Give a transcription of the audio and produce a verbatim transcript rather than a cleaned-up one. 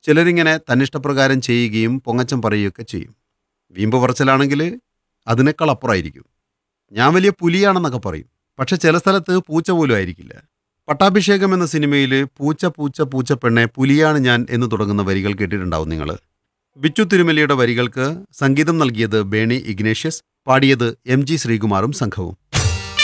ചിലരിങ്ങനെ തന്നിഷ്ടപ്രകാരം ചെയ്യുകയും പൊങ്ങച്ചം പറയുകയൊക്കെ ചെയ്യും. വീമ്പ് പറച്ചിലാണെങ്കിൽ അതിനേക്കാൾ അപ്പുറമായിരിക്കും. ഞാൻ വലിയ പുലിയാണെന്നൊക്കെ പറയും. പക്ഷെ ചില സ്ഥലത്ത് പൂച്ച പോലും ആയിരിക്കില്ല. പട്ടാഭിഷേകം എന്ന സിനിമയിൽ പൂച്ച പൂച്ച പൂച്ചപ്പെണ്ണെ പുലിയാണ് ഞാൻ എന്ന് തുടങ്ങുന്ന വരികൾ കേട്ടിട്ടുണ്ടാവും നിങ്ങൾ. ബിച്ചു തിരുമലയുടെ വരികൾക്ക് സംഗീതം നൽകിയത് ബേണി ഇഗ്നേഷ്യസ്, പാടിയത് എം ജി ശ്രീകുമാറും സംഘവും.